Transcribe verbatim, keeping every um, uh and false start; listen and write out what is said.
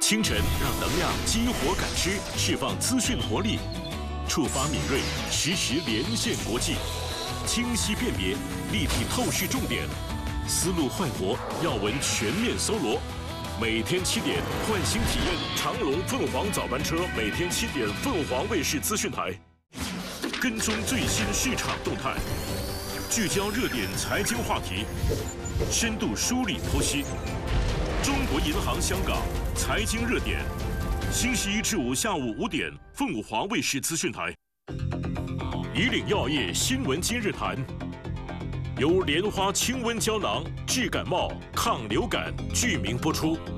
清晨让能量激活感知，释放资讯活力，触发敏锐，实时连线国际，清晰辨别，立体透视重点，思路焕活，要闻全面搜罗。每天七点，换新体验长荣凤凰早班车，每天七点，凤凰卫视资讯台，跟踪最新市场动态，聚焦热点财经话题，深度梳理剖析。中国银行香港财经热点，星期一至五下午五点，凤凰卫视资讯台。以岭药业新闻今日谈，由莲花清瘟胶囊治感冒、抗流感，剧名播出。